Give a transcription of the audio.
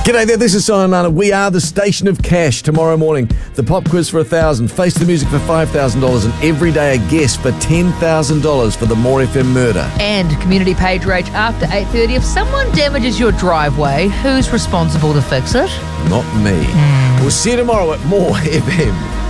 G'day there, this is Simon Martin. We are the station of cash. Tomorrow morning, the pop quiz for $1,000, Face the Music for $5,000, and every day a guest for $10,000 for the More FM murder. And community page rage after 8:30. If someone damages your driveway, who's responsible to fix it? Not me. We'll see you tomorrow at More FM.